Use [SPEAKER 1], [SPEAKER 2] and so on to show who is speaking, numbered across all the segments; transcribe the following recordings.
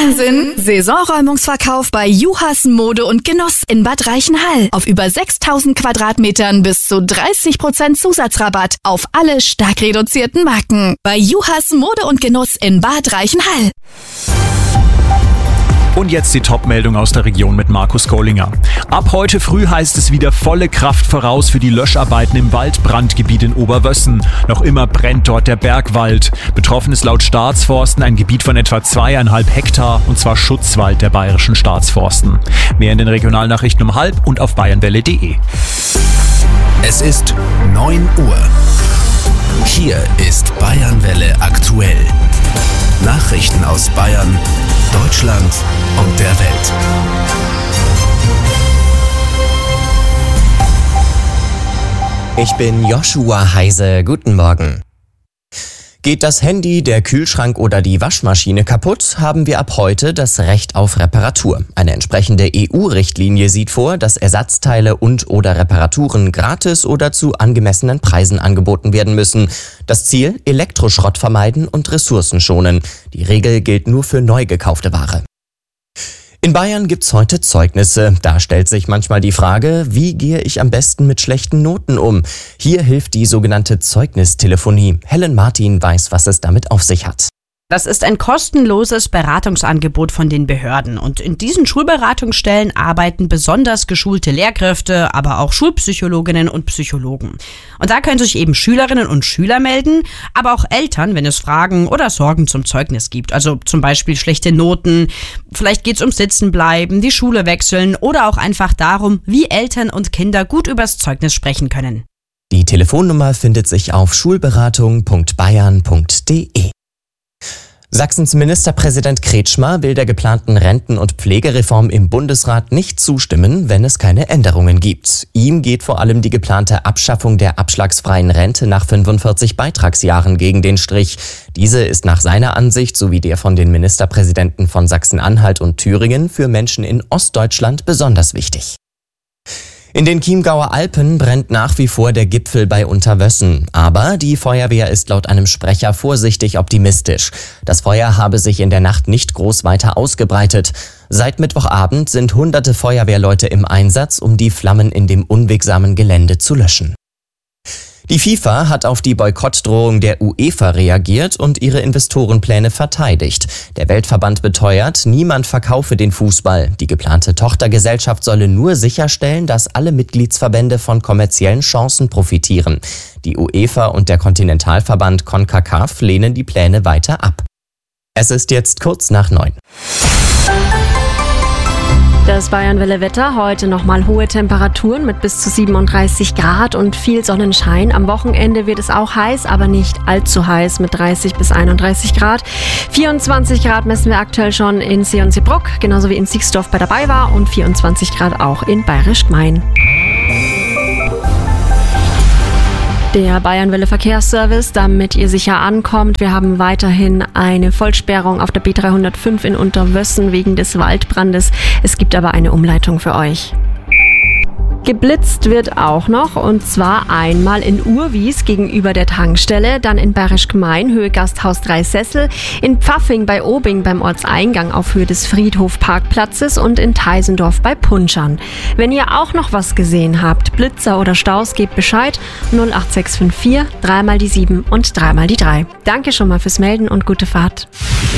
[SPEAKER 1] Wahnsinn! Saisonräumungsverkauf bei Juhas Mode und Genuss in Bad Reichenhall. Auf über 6.000 Quadratmetern bis zu 30% Zusatzrabatt auf alle stark reduzierten Marken. Bei Juhas Mode und Genuss in Bad Reichenhall.
[SPEAKER 2] Und jetzt die Top-Meldung aus der Region mit Markus Kohlinger. Ab heute früh heißt es wieder volle Kraft voraus für die Löscharbeiten im Waldbrandgebiet in Oberwössen. Noch immer brennt dort der Bergwald. Betroffen ist laut Staatsforsten ein Gebiet von etwa 2,5 Hektar, und zwar Schutzwald der Bayerischen Staatsforsten. Mehr in den Regionalnachrichten um 12 und auf bayernwelle.de.
[SPEAKER 3] Es ist 9 Uhr. Hier ist Bayernwelle aktuell. Nachrichten aus Bayern, Deutschland und der Welt.
[SPEAKER 4] Ich bin Joshua Heise. Guten Morgen. Geht das Handy, der Kühlschrank oder die Waschmaschine kaputt, haben wir ab heute das Recht auf Reparatur. Eine entsprechende EU-Richtlinie sieht vor, dass Ersatzteile und/oder Reparaturen gratis oder zu angemessenen Preisen angeboten werden müssen. Das Ziel: Elektroschrott vermeiden und Ressourcen schonen. Die Regel gilt nur für neu gekaufte Ware. In Bayern gibt's heute Zeugnisse. Da stellt sich manchmal die Frage, wie gehe ich am besten mit schlechten Noten um? Hier hilft die sogenannte Zeugnistelefonie. Helen Martin weiß, was es damit auf sich hat.
[SPEAKER 5] Das ist ein kostenloses Beratungsangebot von den Behörden. Und in diesen Schulberatungsstellen arbeiten besonders geschulte Lehrkräfte, aber auch Schulpsychologinnen und Psychologen. Und da können sich eben Schülerinnen und Schüler melden, aber auch Eltern, wenn es Fragen oder Sorgen zum Zeugnis gibt. Also zum Beispiel schlechte Noten, vielleicht geht es ums Sitzenbleiben, die Schule wechseln oder auch einfach darum, wie Eltern und Kinder gut übers Zeugnis sprechen können.
[SPEAKER 4] Die Telefonnummer findet sich auf schulberatung.bayern.de. Sachsens Ministerpräsident Kretschmer will der geplanten Renten- und Pflegereform im Bundesrat nicht zustimmen, wenn es keine Änderungen gibt. Ihm geht vor allem die geplante Abschaffung der abschlagsfreien Rente nach 45 Beitragsjahren gegen den Strich. Diese ist nach seiner Ansicht sowie der von den Ministerpräsidenten von Sachsen-Anhalt und Thüringen für Menschen in Ostdeutschland besonders wichtig. In den Chiemgauer Alpen brennt nach wie vor der Gipfel bei Unterwössen. Aber die Feuerwehr ist laut einem Sprecher vorsichtig optimistisch. Das Feuer habe sich in der Nacht nicht groß weiter ausgebreitet. Seit Mittwochabend sind hunderte Feuerwehrleute im Einsatz, um die Flammen in dem unwegsamen Gelände zu löschen. Die FIFA hat auf die Boykottdrohung der UEFA reagiert und ihre Investorenpläne verteidigt. Der Weltverband beteuert, niemand verkaufe den Fußball. Die geplante Tochtergesellschaft solle nur sicherstellen, dass alle Mitgliedsverbände von kommerziellen Chancen profitieren. Die UEFA und der Kontinentalverband CONCACAF lehnen die Pläne weiter ab. Es ist jetzt kurz nach 9.
[SPEAKER 6] Das Bayernwelle-Wetter, heute nochmal hohe Temperaturen mit bis zu 37 Grad und viel Sonnenschein. Am Wochenende wird es auch heiß, aber nicht allzu heiß mit 30 bis 31 Grad. 24 Grad messen wir aktuell schon in See und Seebruck, genauso wie in Siegsdorf bei dabei war, und 24 Grad auch in Bayerisch Gmein. Der Bayernwelle Verkehrsservice, damit ihr sicher ankommt. Wir haben weiterhin eine Vollsperrung auf der B305 in Unterwössen wegen des Waldbrandes. Es gibt aber eine Umleitung für euch. Geblitzt wird auch noch, und zwar einmal in Urwies gegenüber der Tankstelle, dann in Bayerisch Gmein, Höhe Gasthaus Dreisessel, in Pfaffing bei Obing beim Ortseingang auf Höhe des Friedhofparkplatzes und in Teisendorf bei Punschern. Wenn ihr auch noch was gesehen habt, Blitzer oder Staus, gebt Bescheid. 08654 3 mal die 7 und 3 mal die 3. Danke schon mal fürs Melden und gute Fahrt.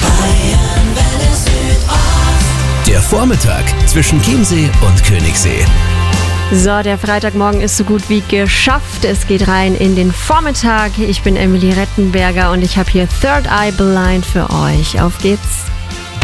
[SPEAKER 3] Der Vormittag zwischen Chiemsee und Königssee.
[SPEAKER 6] So, der Freitagmorgen ist so gut wie geschafft. Es geht rein in den Vormittag. Ich bin Emily Rettenberger und ich habe hier Third Eye Blind für euch. Auf geht's.